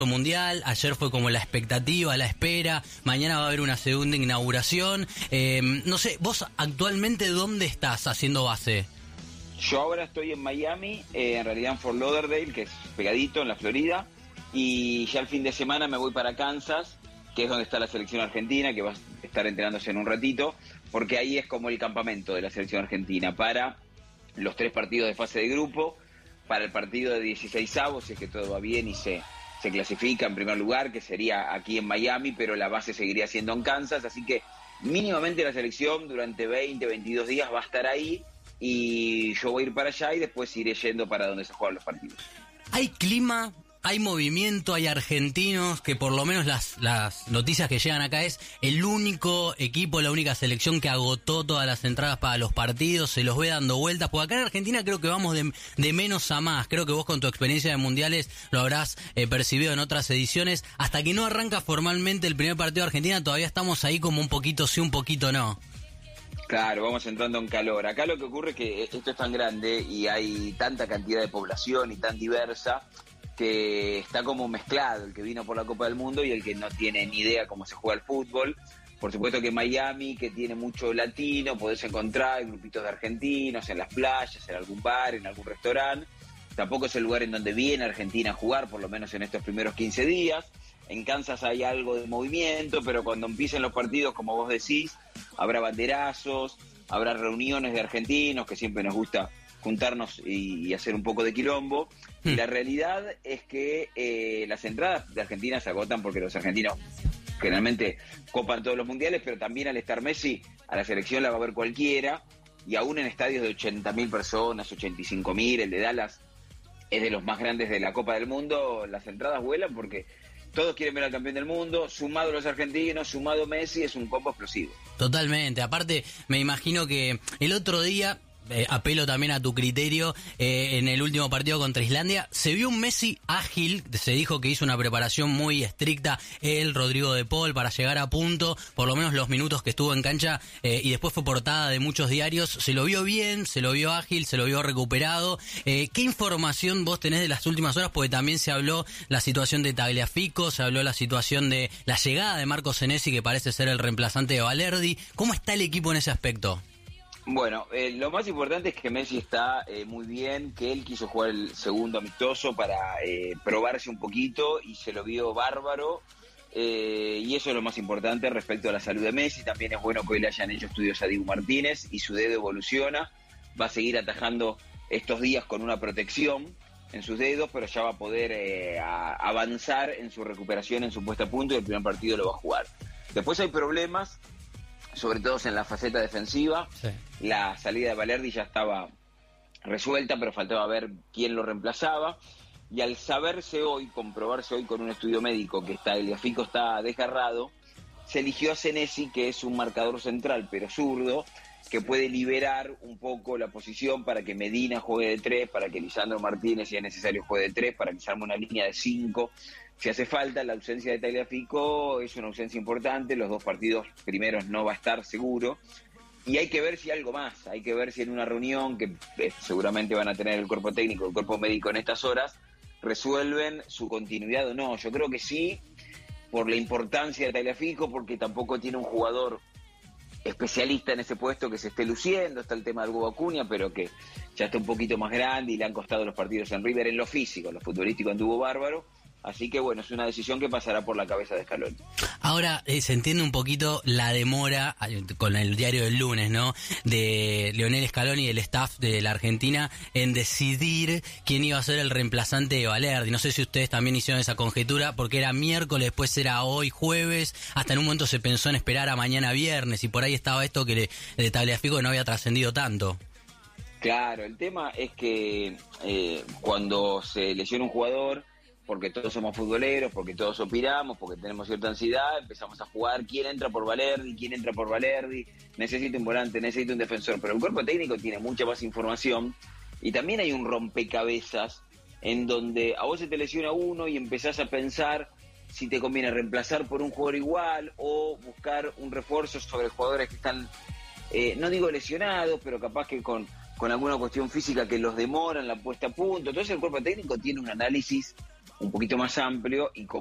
mundial, ayer fue como la expectativa, la espera, mañana va a haber una segunda inauguración. No sé, vos actualmente ¿dónde estás haciendo base? Yo ahora estoy en Miami, en realidad en Fort Lauderdale, que es pegadito en la Florida, y ya el fin de semana me voy para Kansas, que es donde está la selección argentina, que va a estar entrenándose en un ratito, porque ahí es como el campamento de la selección argentina para los 3 partidos de fase de grupo, para el partido de 16avos, si es que todo va bien y se clasifica en primer lugar, que sería aquí en Miami, pero la base seguiría siendo en Kansas, así que mínimamente la selección durante 20, 22 días va a estar ahí, y yo voy a ir para allá y después iré yendo para donde se juegan los partidos. ¿Hay clima? ¿Hay movimiento? ¿Hay argentinos? Que por lo menos las noticias que llegan acá es el único equipo, la única selección que agotó todas las entradas para los partidos, se los ve dando vueltas, porque acá en Argentina creo que vamos de menos a más. Creo que vos con tu experiencia de mundiales lo habrás percibido en otras ediciones. Hasta que no arranca formalmente el primer partido de Argentina, todavía estamos ahí como un poquito sí, un poquito no. Claro, vamos entrando en calor. Acá lo que ocurre es que esto es tan grande y hay tanta cantidad de población y tan diversa que está como mezclado el que vino por la Copa del Mundo y el que no tiene ni idea cómo se juega el fútbol. Por supuesto que Miami, que tiene mucho latino, podés encontrar grupitos de argentinos en las playas, en algún bar, en algún restaurante. Tampoco es el lugar en donde viene Argentina a jugar, por lo menos en estos primeros 15 días. En Kansas hay algo de movimiento, pero cuando empiecen los partidos, como vos decís, habrá banderazos, habrá reuniones de argentinos, que siempre nos gusta juntarnos y hacer un poco de quilombo. Y la realidad es que las entradas de Argentina se agotan porque los argentinos generalmente copan todos los mundiales, pero también al estar Messi, a la selección la va a ver cualquiera, y aún en estadios de 80.000 personas, 85.000, el de Dallas es de los más grandes de la Copa del Mundo, las entradas vuelan porque todos quieren ver al campeón del mundo, sumado los argentinos, sumado Messi, es un combo explosivo. Totalmente, aparte me imagino que el otro día, apelo también a tu criterio, en el último partido contra Islandia, se vio un Messi ágil, se dijo que hizo una preparación muy estricta, él, Rodrigo de Paul, para llegar a punto, por lo menos los minutos que estuvo en cancha, y después fue portada de muchos diarios, se lo vio bien, se lo vio ágil, se lo vio recuperado. ¿Qué información vos tenés de las últimas horas? Porque también se habló la situación de Tagliafico, se habló la situación de la llegada de Marco Senesi, que parece ser el reemplazante de Balerdi. ¿Cómo está el equipo en ese aspecto? Bueno, lo más importante es que Messi está muy bien, que él quiso jugar el segundo amistoso para probarse un poquito y se lo vio bárbaro, y eso es lo más importante respecto a la salud de Messi. También es bueno que hoy le hayan hecho estudios a Dibu Martínez y su dedo evoluciona, va a seguir atajando estos días con una protección en sus dedos, pero ya va a poder avanzar en su recuperación, en su puesta a punto, y el primer partido lo va a jugar. Después hay problemas, sobre todo en la faceta defensiva. Sí. La salida de Balerdi ya estaba resuelta, pero faltaba ver quién lo reemplazaba, y al saberse hoy, comprobarse hoy con un estudio médico que Tagliafico está desgarrado, se eligió a Senesi, que es un marcador central pero zurdo, que puede liberar un poco la posición para que Medina juegue de 3, para que Lisandro Martínez, si es necesario, juegue de 3, para que se arme una línea de 5 si hace falta. La ausencia de Tagliafico es una ausencia importante, los 2 partidos primeros no va a estar seguro, y hay que ver si algo más, hay que ver si en una reunión que seguramente van a tener el cuerpo técnico, el cuerpo médico en estas horas, resuelven su continuidad o no. Yo creo que sí, por la importancia de Tagliafico, porque tampoco tiene un jugador especialista en ese puesto que se esté luciendo. Está el tema del Hugo Acuña, pero que ya está un poquito más grande y le han costado los partidos en River en lo físico. En lo futbolístico anduvo bárbaro. Así que bueno, es una decisión que pasará por la cabeza de Scaloni. Ahora, se entiende un poquito la demora con el diario del lunes, ¿no?, de Lionel Scaloni y el staff de la Argentina en decidir quién iba a ser el reemplazante de Balerdi. No sé si ustedes también hicieron esa conjetura, porque era miércoles, después era hoy jueves, hasta en un momento se pensó en esperar a mañana viernes, y por ahí estaba esto que de Tagliafico no había trascendido tanto. Claro, el tema es que cuando se lesiona un jugador, porque todos somos futboleros, porque todos opinamos, porque tenemos cierta ansiedad, empezamos a jugar quién entra por Balerdi, necesito un volante, necesito un defensor, pero el cuerpo técnico tiene mucha más información, y también hay un rompecabezas en donde a vos se te lesiona uno y empezás a pensar si te conviene reemplazar por un jugador igual o buscar un refuerzo sobre jugadores que están, no digo lesionados, pero capaz que con alguna cuestión física que los demoran la puesta a punto. Entonces el cuerpo técnico tiene un análisis un poquito más amplio y